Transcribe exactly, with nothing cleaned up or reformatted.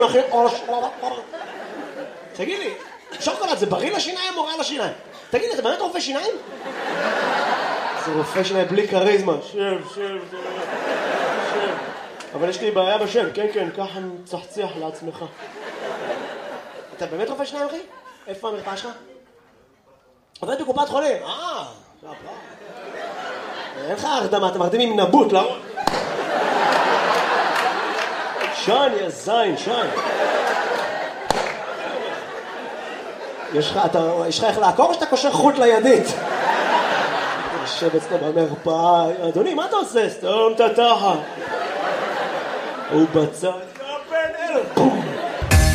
תגיד לי, שוקולד זה בריא לשיניים או רע לשיניים? תגיד לי, אתה באמת רופא שיניים? זה רופא שיניים בלי קריזמה. שב, שב, שב. אבל יש לי בעיה בשם, כן, כן, ככה מצחצח לעצמך. אתה באמת רופא שיניים, אחי? איפה המרפאה שלך? עובד בקופת חולים. אה, אין לך הרדמה, אתם מרדים עם נבוט, לא? שן, יא זין, שן. יש לך, אתה, יש לך איך לעקור או שאתה קושר חוט לידית? יושב אצלנו במרפאה, אדוני, מה אתה עושה? סתום את התחת. הוא בצד.